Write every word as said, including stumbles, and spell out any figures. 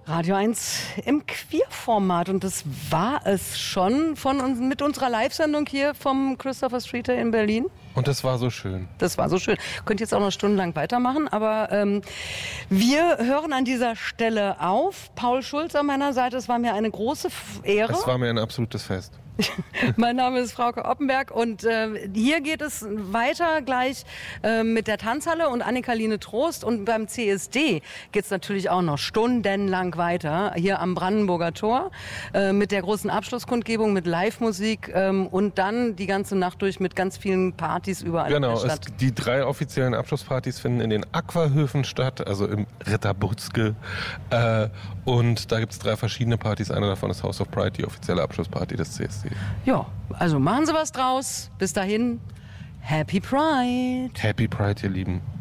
Radio eins im Queerformat und das war es schon von uns, mit unserer Live-Sendung hier vom Christopher Streeter in Berlin. Und das war so schön. Das war so schön. Könnt jetzt auch noch stundenlang weitermachen, aber ähm, wir hören an dieser Stelle auf. Paul Schulz an meiner Seite, es war mir eine große Ehre. Es war mir ein absolutes Fest. Mein Name ist Frauke Oppenberg und äh, hier geht es weiter gleich äh, mit der Tanzhalle und Annika-Line Trost und beim C S D geht es natürlich auch noch stundenlang weiter hier am Brandenburger Tor äh, mit der großen Abschlusskundgebung, mit Live-Musik ähm, und dann die ganze Nacht durch mit ganz vielen Partys überall genau, in der Stadt. Genau, die drei offiziellen Abschlusspartys finden in den Aquahöfen statt, also im Ritterbutzke äh, und da gibt es drei verschiedene Partys, eine davon ist House of Pride, die offizielle Abschlussparty des C S D. Ja, also machen Sie was draus. Bis dahin, Happy Pride. Happy Pride, ihr Lieben.